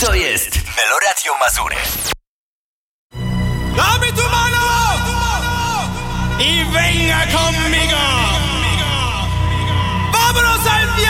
To jest Meloradio Mazury. Dame tu mano y venga conmigo.